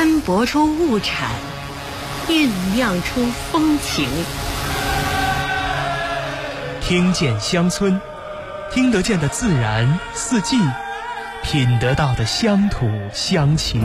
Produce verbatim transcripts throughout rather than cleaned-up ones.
喷薄出物产，酝酿出风情。 听见乡村，听得见的自然四季，品得到的乡土乡情。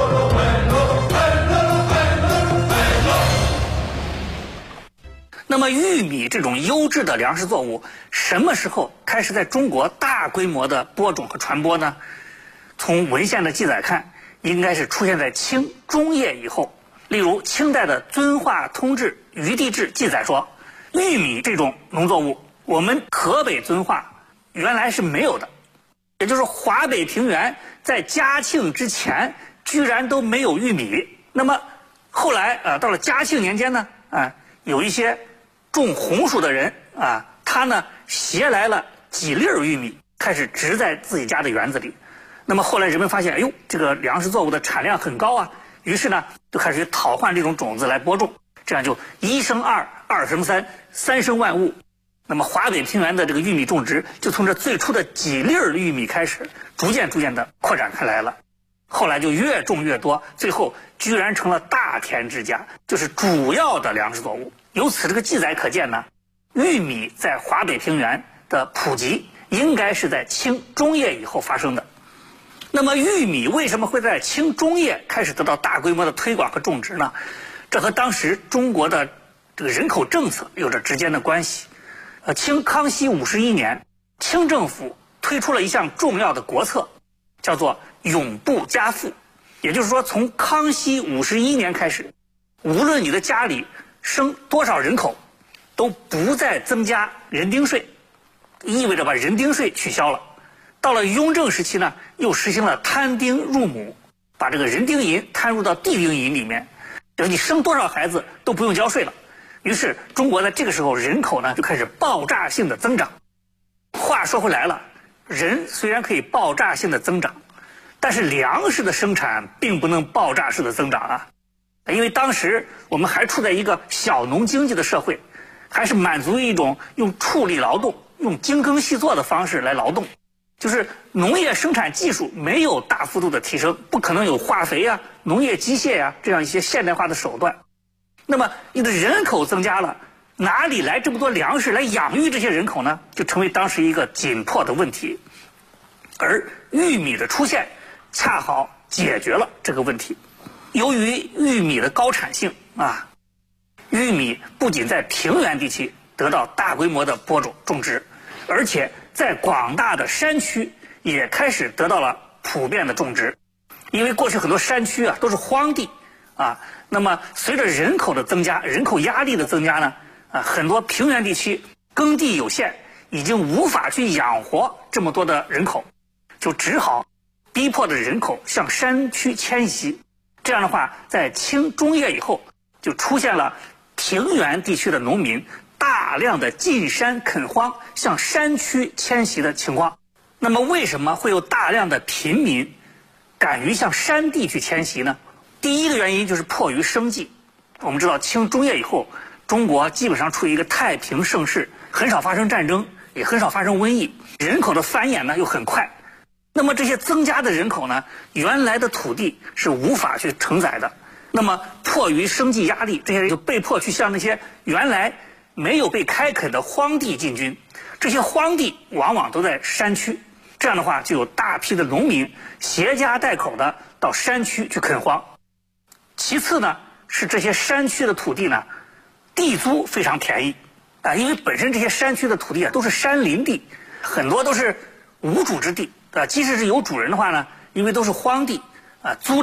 那么玉米这种优质的粮食作物，什么时候开始在中国大规模的播种和传播呢？从文献的记载看，应该是出现在清中叶以后。例如清代的《遵化通志·余地志》记载说，玉米这种农作物，我们河北遵化原来是没有的，也就是华北平原在嘉庆之前居然都没有玉米。那么后来啊、呃，到了嘉庆年间呢，啊、呃，有一些种红薯的人啊，他呢携来了几粒玉米，开始植在自己家的园子里。那么后来人们发现，哎呦，这个粮食作物的产量很高啊，于是呢就开始讨换这种种子来播种，这样就一生二，二生三，三生万物。那么华北平原的这个玉米种植就从这最初的几粒玉米开始，逐渐逐渐的扩展开来了。后来就越种越多，最后居然成了大田之家，就是主要的粮食作物。由此这个记载可见呢，玉米在华北平原的普及应该是在清中叶以后发生的。那么玉米为什么会在清中叶开始得到大规模的推广和种植呢？这和当时中国的这个人口政策有着直接的关系。呃，清康熙五十一年，清政府推出了一项重要的国策，叫做永不加赋。也就是说，从康熙五十一年开始，无论你的家里生多少人口，都不再增加人丁税，意味着把人丁税取消了。到了雍正时期呢，又实行了摊丁入亩，把这个人丁银摊入到地丁银里面，就是你生多少孩子都不用交税了。于是中国在这个时候人口呢就开始爆炸性的增长。话说回来了，人虽然可以爆炸性的增长，但是粮食的生产并不能爆炸式的增长啊，因为当时我们还处在一个小农经济的社会，还是满足于一种用畜力劳动、用精耕细作的方式来劳动。就是农业生产技术没有大幅度的提升，不可能有化肥呀、农业机械呀这样一些现代化的手段。那么你的人口增加了，哪里来这么多粮食来养育这些人口呢？就成为当时一个紧迫的问题。而玉米的出现恰好解决了这个问题。由于玉米的高产性啊，玉米不仅在平原地区得到大规模的播种种植，而且在广大的山区也开始得到了普遍的种植。因为过去很多山区啊都是荒地啊，那么随着人口的增加，人口压力的增加呢，啊，很多平原地区耕地有限，已经无法去养活这么多的人口，就只好逼迫的人口向山区迁徙。这样的话，在清中叶以后，就出现了平原地区的农民大量的进山垦荒，向山区迁徙的情况。那么为什么会有大量的平民敢于向山地去迁徙呢？第一个原因就是迫于生计。我们知道清中叶以后，中国基本上处于一个太平盛世，很少发生战争，也很少发生瘟疫，人口的繁衍呢又很快。那么这些增加的人口呢，原来的土地是无法去承载的。那么迫于生计压力，这些人就被迫去向那些原来没有被开垦的荒地进军。这些荒地往往都在山区，这样的话就有大批的农民携家带口的到山区去垦荒。其次呢，是这些山区的土地呢，地租非常便宜啊，因为本身这些山区的土地啊都是山林地，很多都是无主之地啊，即使是有主人的话呢，因为都是荒地啊，租